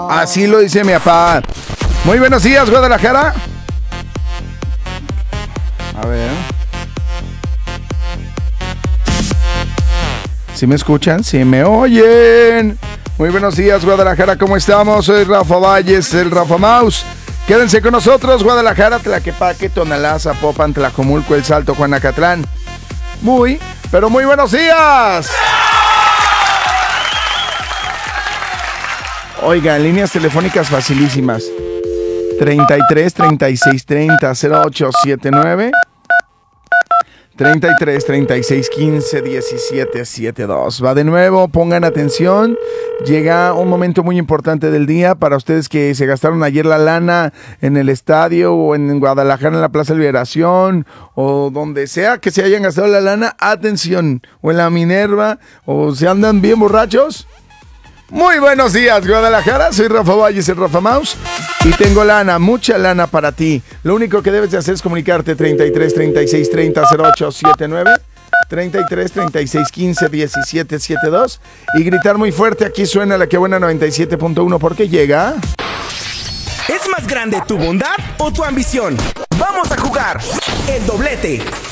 Así lo dice mi papá. Muy buenos días, Guadalajara. A ver. ¿Sí me escuchan? ¿Sí me oyen? Muy buenos días, Guadalajara, ¿cómo estamos? Soy Rafa Valles, el Rafa Mouse. Quédense con nosotros, Guadalajara, Tlaquepaque, Tonalá, Zapopan, Tlajomulco, El Salto, Juanacatlán. Muy, pero muy buenos días. Oigan, líneas telefónicas facilísimas. 33 36 30 08 79 33 36 15 17 72. Va de nuevo, pongan atención. Llega un momento muy importante del día para ustedes que se gastaron ayer la lana en el estadio o en Guadalajara en la Plaza de Liberación o donde sea que se hayan gastado la lana. Atención, o en la Minerva o se andan bien borrachos. Muy buenos días, Guadalajara. Soy Rafa Valles, el Rafa Mouse. Y tengo lana, mucha lana para ti. Lo único que debes de hacer es comunicarte 33 36 30 08 79 33 36 15 17 72 y gritar muy fuerte. Aquí suena la que buena 97.1 porque llega. ¿Es más grande tu bondad o tu ambición? Vamos a jugar el doblete.